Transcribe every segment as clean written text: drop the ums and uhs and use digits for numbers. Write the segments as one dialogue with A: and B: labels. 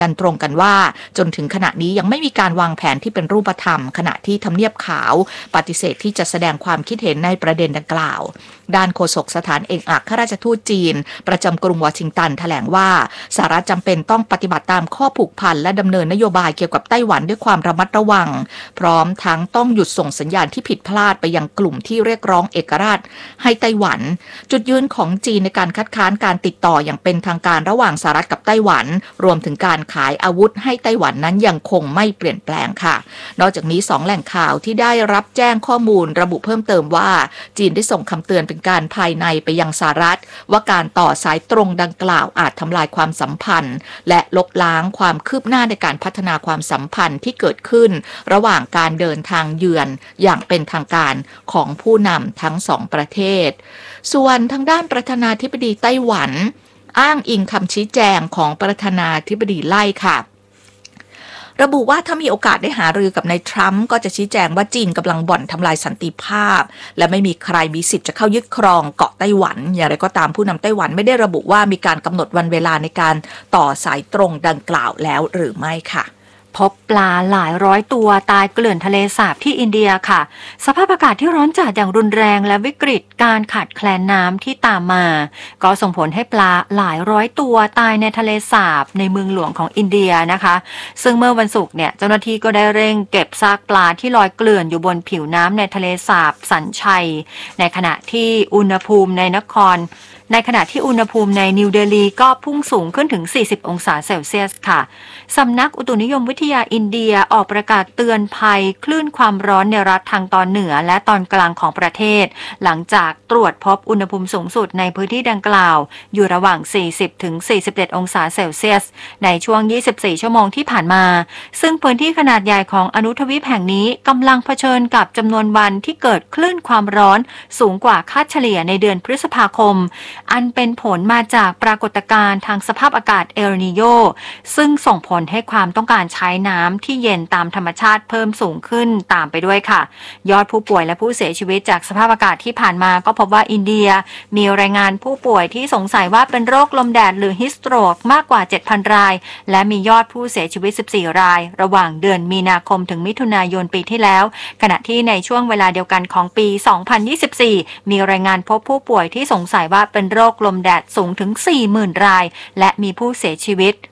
A: กันตรงกันว่าจนถึงขณะนี้ยังไม่มีการวางแผนที่เป็นรูปธรรมขณะที่ทำเนียบขาวปฏิเสธที่จะแสดงความคิดเห็นในประเด็นดังกล่าวด้านโฆษกสถานเอกอัครราชทูตจีนประจำกรุงวอชิงตันแถลงว่าสหรัฐจำเป็นต้องปฏิบัติตามข้อผูกพันและดำเนินนโยบายเกี่ยวกับไต้หวันด้วยความระมัดระวังพร้อมทั้งต้องหยุดส่งสัญญาณที่ผิดพลาดไปยังกลุ่มที่เรียกร้องเอกราชให้ไต้หวันจุดยืนของจีนในการคัดค้านการติดต่ออย่างเป็นทางการระหว่างสหรัฐกับไต้หวันรวมถึงการขายอาวุธให้ไต้หวันนั้นยังคงไม่เปลี่ยนแปลงค่ะนอกจากนี้2แหล่งข่าวที่ได้รับแจ้งข้อมูลระบุเพิ่มเติมว่าจีนได้ส่งคำเตือนเป็นการภายในไปยังสหรัฐว่าการต่อสายตรงดังกล่าวอาจทำลายความสัมพันธ์และลบล้างความคืบหน้าในการพัฒนาความสัมพันธ์ที่เกิดขึ้นระหว่างการเดินทางเยือนอย่างเป็นทางการของผู้นำทั้ง2ประเทศส่วนทางด้านประธานาธิบดีไต้หวันอ้างอิงคำชี้แจงของประธานาธิบดีไล่ค่ะระบุว่าถ้ามีโอกาสได้หารือกับนายทรัมป์ก็จะชี้แจงว่าจีนกำลังบ่อนทำลายสันติภาพและไม่มีใครมีสิทธิ์จะเข้ายึดครองเกาะไต้หวันอย่างไรก็ตามผู้นำไต้หวันไม่ได้ระบุว่ามีการกำหนดวันเวลาในการต่อสายตรงดังกล่าวแล้วหรือไม่ค่ะ
B: พบปลาหลายร้อยตัวตายเกลื่อนทะเลสาบที่อินเดียค่ะสภาพอากาศที่ร้อนจัดอย่างรุนแรงและวิกฤตการขาดแคลนน้ำที่ตามมาก็ส่งผลให้ปลาหลายร้อยตัวตายในทะเลสาบในเมืองหลวงของอินเดียนะคะซึ่งเมื่อวันศุกร์เนี่ยเจ้าหน้าที่ก็ได้เร่งเก็บซากปลาที่ลอยเกลื่อนอยู่บนผิวน้ำในทะเลสาบสัญชัยในขณะที่อุณหภูมิในอุณหภูมิในนิวเดลีก็พุ่งสูงขึ้นถึง40องศาเซลเซียสค่ะสำนักอุตุนิยมวิทยาอินเดียออกประกาศเตือนภัยคลื่นความร้อนในรัฐทางตอนเหนือและตอนกลางของประเทศหลังจากตรวจพบอุณหภูมิสูงสุดในพื้นที่ดังกล่าวอยู่ระหว่าง40ถึง47องศาเซลเซียสในช่วง24ชั่วโมงที่ผ่านมาซึ่งพื้นที่ขนาดใหญ่ของอนุทวีปแห่งนี้กำลังเผชิญกับจำนวนวันที่เกิดคลื่นความร้อนสูงกว่าค่าเฉลี่ยในเดือนพฤษภาคมอันเป็นผลมาจากปรากฏการณ์ทางสภาพอากาศเอลนีโญซึ่งส่งผลให้ความต้องการใช้น้ำที่เย็นตามธรรมชาติเพิ่มสูงขึ้นตามไปด้วยค่ะยอดผู้ป่วยและผู้เสียชีวิตจากสภาพอากาศที่ผ่านมาก็พบว่าอินเดียมีรายงานผู้ป่วยที่สงสัยว่าเป็นโรคลมแดดหรือฮิสโตรกมากกว่า 7,000 รายและมียอดผู้เสียชีวิต14รายระหว่างเดือนมีนาคมถึงมิถุนายนปีที่แล้วขณะที่ในช่วงเวลาเดียวกันของปี2024มีรายงานพบผู้ป่วยที่สงสัยว่าเป็นโรคลมแดดสูงถึง 40,000 รายและมีผู้เสียชีวิต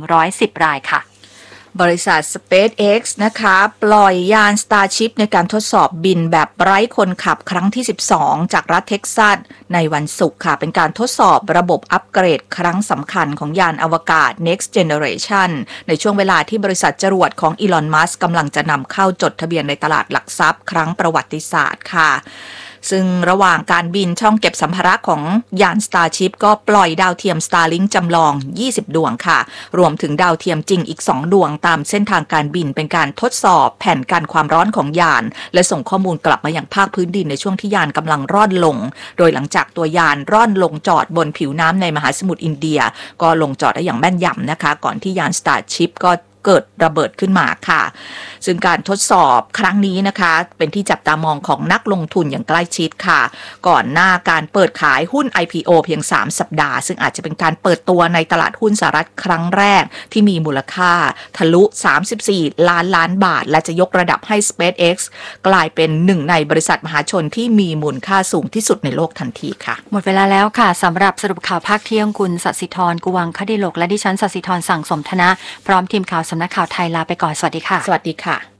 B: 110รายค่ะ
A: บริษัท SpaceX นะคะปล่อยยาน Starship ในการทดสอบบินแบบไร้คนขับครั้งที่12จากรัฐเท็กซัสในวันศุกร์ค่ะเป็นการทดสอบระบบอัปเกรดครั้งสำคัญของยานอวกาศ Next Generation ในช่วงเวลาที่บริษัทจรวดของ Elon Musk กำลังจะนำเข้าจดทะเบียนในตลาดหลักทรัพย์ครั้งประวัติศาสตร์ค่ะซึ่งระหว่างการบินช่องเก็บสัมภาระของยาน Starship ก็ปล่อยดาวเทียม Starlink จำลอง20ดวงค่ะรวมถึงดาวเทียมจริงอีก2ดวงตามเส้นทางการบินเป็นการทดสอบแผ่นกันความร้อนของยานและส่งข้อมูลกลับมายังภาคพื้นดินในช่วงที่ยานกำลังร่อนลงโดยหลังจากตัวยานร่อนลงจอดบนผิวน้ำในมหาสมุทรอินเดียก็ลงจอดได้อย่างแม่นยำนะคะก่อนที่ยาน Starship ก็เกิดระเบิดขึ้นมาค่ะซึ่งการทดสอบครั้งนี้นะคะเป็นที่จับตามองของนักลงทุนอย่างใกล้ชิดค่ะก่อนหน้าการเปิดขายหุ้น IPO เพียง3สัปดาห์ซึ่งอาจจะเป็นการเปิดตัวในตลาดหุ้นสหรัฐครั้งแรกที่มีมูลค่าทะลุ34ล้านบาทและจะยกระดับให้ SpaceX กลายเป็นหนึ่งในบริษัทมหาชนที่มีมูลค่าสูงที่สุดในโลกทันทีค่ะ
B: หมดเวลาแล้วค่ะสำหรับสรุปข่าวภาคเที่ยงคุณศศิธรกุวังคดิโลกและดิฉันศศิธรสั่งสมธนะพร้อมทีมข่าวสำนักข่าวไทยลาไปก่อนสวัสดีค่ะ
A: สวัสดีค่ะ